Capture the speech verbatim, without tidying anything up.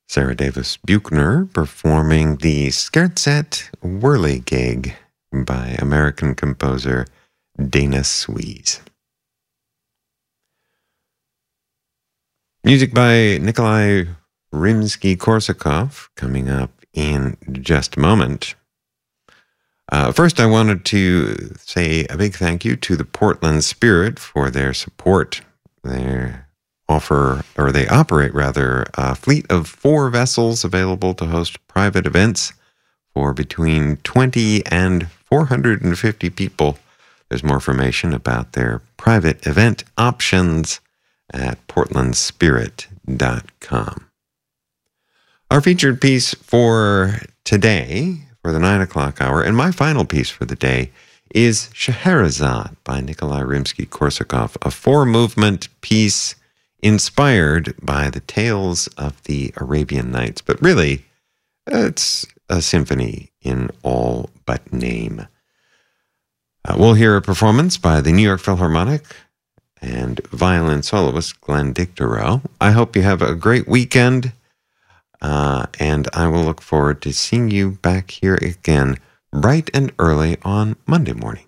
Sarah Davis Buchner performing the Scherzett Whirligig by American composer Dana Swees. Music by Nikolai Rimsky-Korsakov coming up in just a moment. Uh, first, I wanted to say a big thank you to the Portland Spirit for their support. They offer, or they operate rather, a fleet of four vessels available to host private events for between twenty and four hundred fifty people. There's more information about their private event options at portland spirit dot com. Our featured piece for today, for the nine o'clock hour, and my final piece for the day, is Scheherazade by Nikolai Rimsky-Korsakov, a four-movement piece inspired by the tales of the Arabian Nights. But really, it's a symphony in all but name. Uh, we'll hear a performance by the New York Philharmonic and violin soloist Glenn Dicterow. I hope you have a great weekend, uh, and I will look forward to seeing you back here again bright and early on Monday morning.